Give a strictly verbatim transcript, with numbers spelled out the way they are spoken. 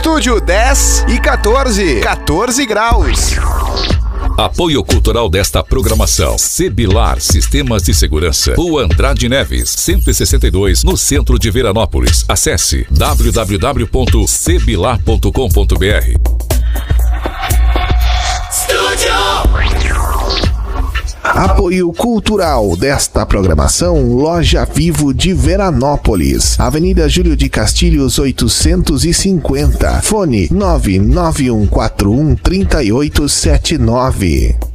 Estúdio dez e quatorze. quatorze graus. Apoio cultural desta programação: Sebilar Sistemas de Segurança, Rua Andrade Neves, cento e sessenta e dois, no centro de Veranópolis. Acesse w w w ponto sebilar ponto com ponto b r. Apoio cultural desta programação: Loja Vivo de Veranópolis, Avenida Júlio de Castilhos oitocentos e cinquenta, fone nove nove um quatro um três oito sete nove.